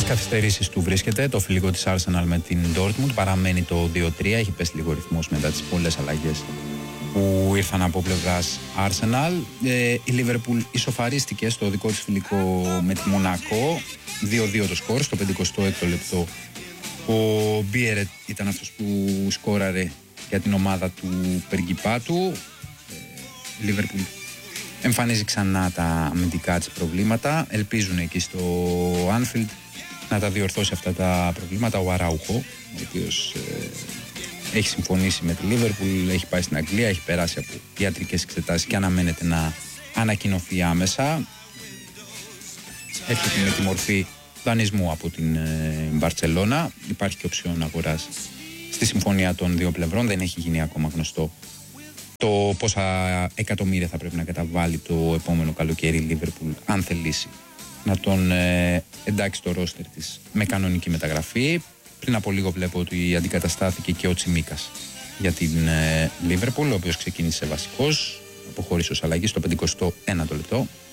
καθυστερήσεις του βρίσκεται το φιλικό της Arsenal με την Dortmund. Παραμένει το 2-3. Έχει πέσει λίγο ρυθμός μετά τις πολλές αλλαγές που ήρθαν από πλευράς Arsenal. Η Liverpool ισοφαρίστηκε στο δικό της φιλικό με τη Μονακό. 2-2 το σκορ στο 56ο λεπτό. Ο Μπίερετ ήταν αυτός που σκόραρε για την ομάδα του Περγκιπάτου. Η Liverpool εμφανίζει ξανά τα αμυντικά της προβλήματα. Ελπίζουν εκεί στο Anfield να τα διορθώσει αυτά τα προβλήματα ο Αράουχο, ο οποίος έχει συμφωνήσει με τη Liverpool, έχει πάει στην Αγγλία, έχει περάσει από ιατρικές εξετάσεις και αναμένεται να ανακοινωθεί άμεσα. Έρχεται με τη μορφή δανεισμού από την Μπαρτσελώνα. Υπάρχει και οψιόν αγοράς στη συμφωνία των δύο πλευρών. Δεν έχει γίνει ακόμα γνωστό το πόσα εκατομμύρια θα πρέπει να καταβάλει το επόμενο καλοκαίρι η Liverpool, αν θελήσει να τον εντάξει στο ρόστερ της με κανονική μεταγραφή. Πριν από λίγο βλέπω ότι αντικαταστάθηκε και ο Τσιμίκας για την Liverpool, ο οποίος ξεκίνησε βασικός, αποχώρησε ως αλλαγή στο 51ο λεπτό.